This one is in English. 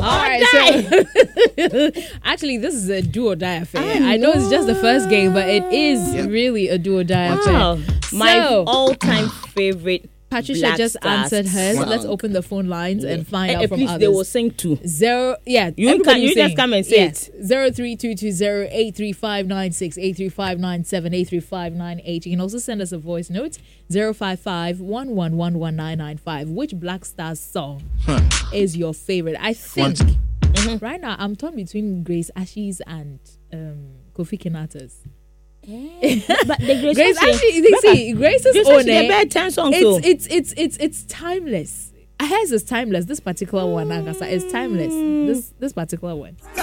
right, so actually, this is a do or die affair. I know it's just the first game, but it is really a do or die affair. My all-time favorite. Patricia Black just Stars answered hers. song. Let's open the phone lines and find out from please, others. they will sing too. You just come and say it. 0322083596, 83597, 83598. You can also send us a voice note 055-1111-995. Which Black Stars song is your favorite? I think right now I'm torn between Grace Ashes and Kofi Kinata's. But the Grace actually, Grace's own it's timeless. Hers is timeless. This particular one, Agasa, is timeless. This particular one.